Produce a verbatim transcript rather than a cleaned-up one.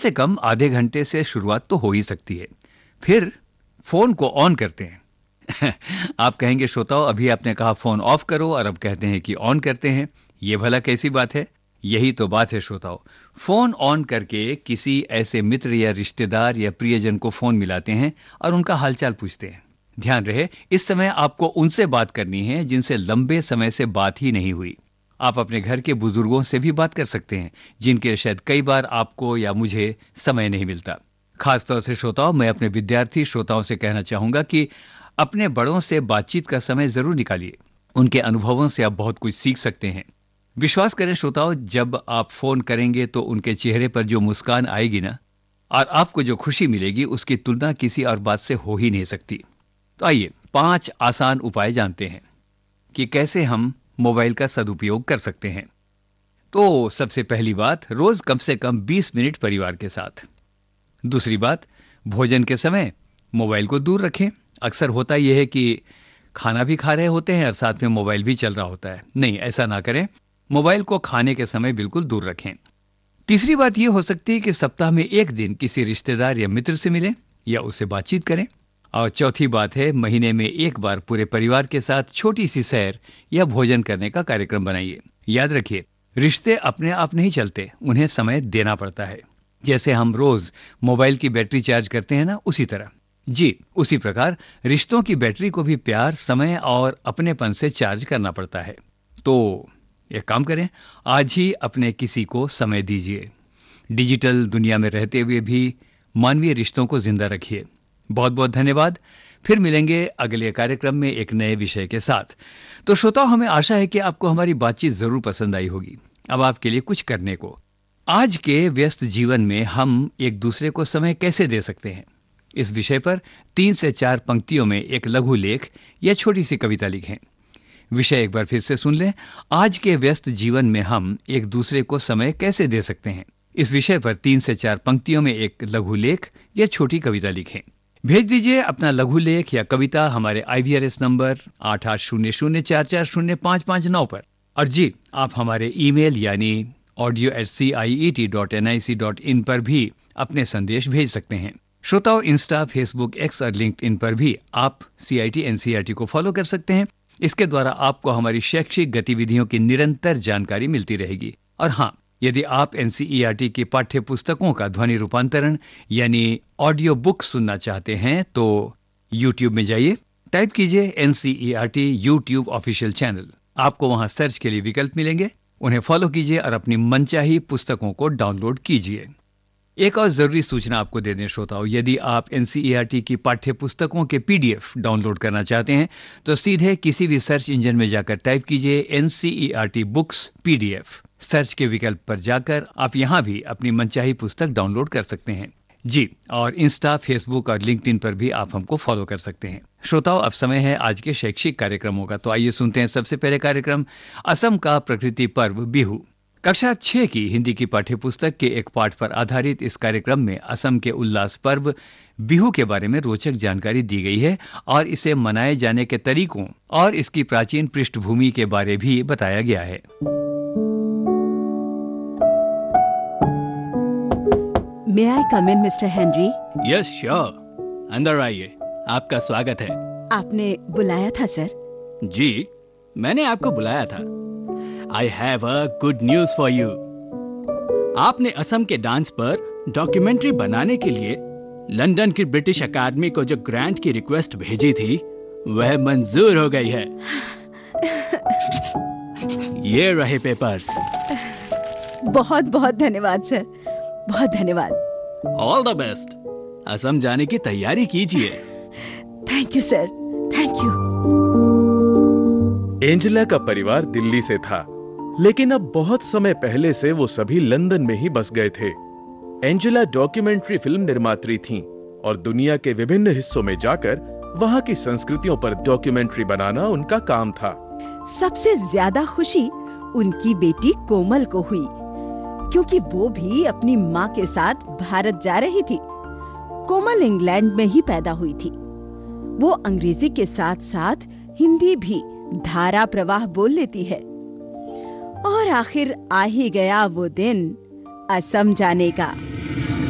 से कम आधे घंटे से शुरुआत तो हो ही सकती है। फिर फोन को ऑन करते हैं। आप कहेंगे श्रोताओं, अभी आपने कहा फोन ऑफ करो और अब कहते हैं कि ऑन करते हैं, ये भला कैसी बात है? यही तो बात है श्रोताओं। फोन ऑन करके किसी ऐसे मित्र या रिश्तेदार या प्रियजन को फोन मिलाते हैं और उनका हालचाल पूछते हैं। ध्यान रहे, इस समय आपको उनसे बात करनी है जिनसे लंबे समय से बात ही नहीं हुई। आप अपने घर के बुजुर्गों से भी बात कर सकते हैं, जिनके शायद कई बार आपको या मुझे समय नहीं मिलता। खासतौर से श्रोताओं, मैं अपने विद्यार्थी श्रोताओं से कहना चाहूंगा कि अपने बड़ों से बातचीत का समय जरूर निकालिए। उनके अनुभवों से आप बहुत कुछ सीख सकते हैं। विश्वास करें श्रोताओं, जब आप फोन करेंगे तो उनके चेहरे पर जो मुस्कान आएगी ना, और आपको जो खुशी मिलेगी, उसकी तुलना किसी और बात से हो ही नहीं सकती। तो आइए पांच आसान उपाय जानते हैं कि कैसे हम मोबाइल का सदुपयोग कर सकते हैं। तो सबसे पहली बात, रोज कम से कम बीस मिनट परिवार के साथ। दूसरी बात, भोजन के समय मोबाइल को दूर रखें। अक्सर होता यह है कि खाना भी खा रहे होते हैं और साथ में मोबाइल भी चल रहा होता है। नहीं, ऐसा ना करें। मोबाइल को खाने के समय बिल्कुल दूर रखें। तीसरी बात यह हो सकती है कि सप्ताह में एक दिन किसी रिश्तेदार या मित्र से मिलें या उससे बातचीत करें। और चौथी बात है, महीने में एक बार पूरे परिवार के साथ छोटी सी सैर या भोजन करने का कार्यक्रम बनाइए। याद रखिए, रिश्ते अपने आप नहीं चलते, उन्हें समय देना पड़ता है। जैसे हम रोज मोबाइल की बैटरी चार्ज करते हैं ना, उसी तरह जी उसी प्रकार रिश्तों की बैटरी को भी प्यार, समय और अपनेपन से चार्ज करना पड़ता है। तो एक काम करें, आज ही अपने किसी को समय दीजिए। डिजिटल दुनिया में रहते हुए भी मानवीय रिश्तों को जिंदा रखिए। बहुत बहुत धन्यवाद। फिर मिलेंगे अगले कार्यक्रम में एक नए विषय के साथ। तो श्रोताओं, हमें आशा है कि आपको हमारी बातचीत जरूर पसंद आई होगी। अब आपके लिए कुछ करने को, आज के व्यस्त जीवन में हम एक दूसरे को समय कैसे दे सकते हैं, इस विषय पर तीन से चार पंक्तियों में एक लघु लेख या छोटी सी कविता लिखें। विषय एक बार फिर से सुन लें, आज के व्यस्त जीवन में हम एक दूसरे को समय कैसे दे सकते हैं। इस विषय पर तीन से चार पंक्तियों में एक लघु लेख या छोटी कविता लिखें। भेज दीजिए अपना लघु लेख या कविता हमारे आई वी आर एस नंबर आठ आठ शून्य शून्य चार चार शून्य पाँच पाँच नौ पर। और जी, आप हमारे ईमेल यानी audio eight C I E T dot N I C dot in पर भी अपने संदेश भेज सकते हैं। श्रोताओं, इंस्टा, फेसबुक, एक्स और लिंक्डइन पर भी आप सी I T N C E R T को फॉलो कर सकते हैं। इसके द्वारा आपको हमारी शैक्षिक गतिविधियों की निरंतर जानकारी मिलती रहेगी। और हाँ, यदि आप N C E R T की पाठ्य पुस्तकों का ध्वनि रूपांतरण यानी ऑडियो बुक सुनना चाहते हैं तो यूट्यूब में जाइए, टाइप कीजिए N C E R T YouTube official channel. आपको वहां सर्च के लिए विकल्प मिलेंगे, उन्हें फॉलो कीजिए और अपनी मनचाही पुस्तकों को डाउनलोड कीजिए। एक और जरूरी सूचना आपको दे दें श्रोताओं, यदि आप N C E R T की पाठ्य पुस्तकों के पी डी एफ डाउनलोड करना चाहते हैं तो सीधे किसी भी सर्च इंजन में जाकर टाइप कीजिए N C E R T books P D F. Search के विकल्प पर जाकर आप यहां भी अपनी मनचाही पुस्तक डाउनलोड कर सकते हैं। जी, और इंस्टा, फेसबुक और लिंक्डइन पर भी आप हमको फॉलो कर सकते हैं। श्रोताओं, अब समय है आज के शैक्षिक कार्यक्रमों का। तो आइए सुनते हैं सबसे पहले कार्यक्रम असम का प्रकृति पर्व बिहू। कक्षा छह की हिंदी की पाठ्य पुस्तक के एक पाठ पर आधारित इस कार्यक्रम में असम के उल्लास पर्व बिहू के बारे में रोचक जानकारी दी गई है और इसे मनाए जाने के तरीकों और इसकी प्राचीन पृष्ठभूमि के बारे भी बताया गया है। May I come in, mister Henry? Yes sure, अंदर आइए, आपका स्वागत है। आपने बुलाया था सर? जी, मैंने आपको बुलाया था। I have a good news for you. आपने असम के डांस पर डॉक्यूमेंट्री बनाने के लिए लंदन की ब्रिटिश अकादमी को जो ग्रांट की रिक्वेस्ट भेजी थी वह मंजूर हो गई है। ये रहे पेपर्स। बहुत बहुत धन्यवाद सर, बहुत धन्यवाद। All the best. असम जाने की तैयारी कीजिए। Thank you sir, thank you. Angela का परिवार दिल्ली से था, लेकिन अब बहुत समय पहले से वो सभी लंदन में ही बस गए थे। एंजेला डॉक्यूमेंट्री फिल्म निर्मात्री थीं और दुनिया के विभिन्न हिस्सों में जाकर वहां की संस्कृतियों पर डॉक्यूमेंट्री बनाना उनका काम था। सबसे ज्यादा खुशी उनकी बेटी कोमल को हुई, क्योंकि वो भी अपनी माँ के साथ भारत जा रही थी। कोमल इंग्लैंड में ही पैदा हुई थी। वो अंग्रेजी के साथ साथ हिंदी भी धारा प्रवाह बोल लेती है। और आखिर आ ही गया वो दिन असम जाने का।